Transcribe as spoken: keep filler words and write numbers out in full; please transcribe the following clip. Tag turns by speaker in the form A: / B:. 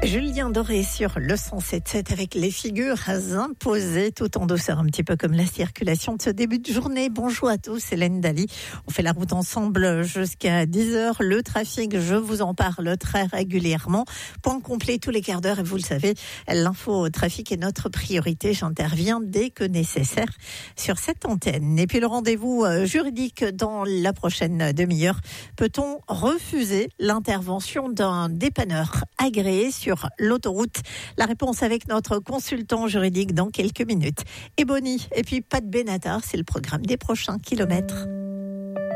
A: Julien Doré sur le cent sept sept avec les figures imposées tout en douceur, un petit peu comme la circulation de ce début de journée. Bonjour à tous, Hélène Daly. On fait la route ensemble jusqu'à dix heures. Le trafic, je vous en parle très régulièrement. Point complet tous les quarts d'heure et vous le savez, l'info trafic est notre priorité. J'interviens dès que nécessaire sur cette antenne. Et puis le rendez-vous juridique dans la prochaine demi-heure. Peut-on refuser l'intervention d'un dépanneur agréé sur l'autoroute? La réponse avec notre consultant juridique dans quelques minutes. Et Bonnie, et puis Pat Benatar, c'est le programme des prochains kilomètres.